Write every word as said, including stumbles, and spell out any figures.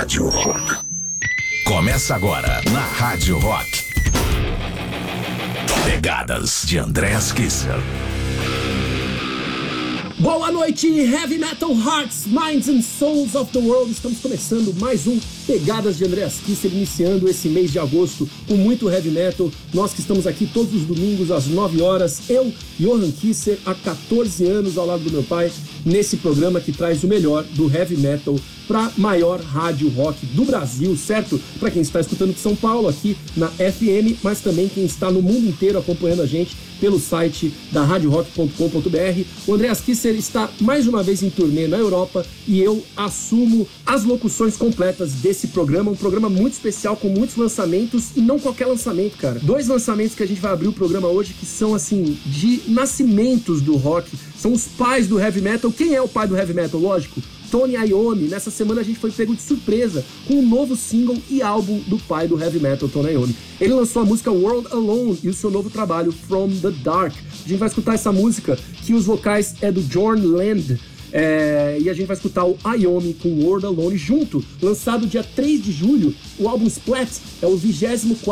Rádio Rock. Começa agora na Rádio Rock. Pegadas de Andreas Kisser. Boa noite, Heavy Metal Hearts, Minds and Souls of the World. Estamos começando mais um Pegadas de Andreas Kisser, iniciando esse mês de agosto com muito Heavy Metal. Nós que estamos aqui todos os domingos às nove horas, eu, Johan Kisser, há catorze anos ao lado do meu pai, nesse programa que traz o melhor do Heavy Metal para maior rádio rock do Brasil, certo? Para quem está escutando de São Paulo aqui na F M, mas também quem está no mundo inteiro acompanhando a gente pelo site da rádio rock ponto com ponto b r. O Andreas Kisser está mais uma vez em turnê na Europa e eu assumo as locuções completas desse programa, um programa muito especial com muitos lançamentos e não qualquer lançamento, cara. Dois lançamentos que a gente vai abrir o programa hoje que são, assim, de nascimentos do rock, são os pais do heavy metal. Quem é o pai do heavy metal? Lógico, Tony Iommi. Nessa semana a gente foi pego de surpresa com um novo single e álbum do pai do heavy metal, Tony Iommi. Ele lançou a música World Alone e o seu novo trabalho From the Dark. A gente vai escutar essa música que os vocais é do Jorn Land, é, e a gente vai escutar o Iommi com World Alone junto, lançado dia três de julho. O álbum Splat é o vigésimo quarto